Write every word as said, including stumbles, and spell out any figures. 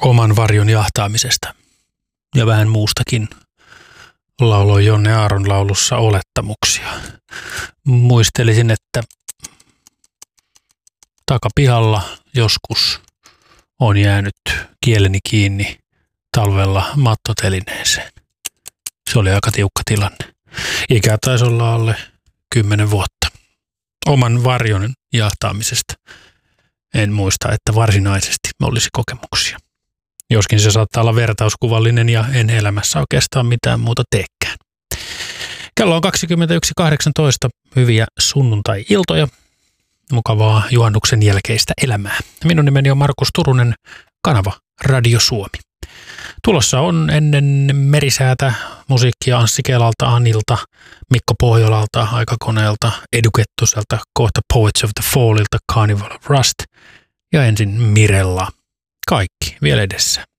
oman varjon jahtaamisesta ja vähän muustakin lauloi Jonne Aaron laulussa olettamuksia. Muistelisin, että takapihalla joskus on jäänyt kieleni kiinni talvella mattotelineeseen. Se oli aika tiukka tilanne. Ikä taisi olla alle kymmenen vuotta. Oman varjon jahtaamisesta en muista, että varsinaisesti olisi kokemuksia. Joskin se saattaa olla vertauskuvallinen ja en elämässä oikeastaan mitään muuta teekään. Kello on kaksikymmentäyksi kahdeksantoista. Hyviä sunnuntai-iltoja. Mukavaa juhannuksen jälkeistä elämää. Minun nimeni on Markus Turunen, kanava Radio Suomi. Tulossa on ennen Merisäätä musiikkia Anssi Kelalta, Anilta, Mikko Pohjolalta, Aikakoneelta, Edu Kettuselta, kohta Poets of the Fallilta, Carnival of Rust ja ensin Mirella. Kaikki vielä edessä.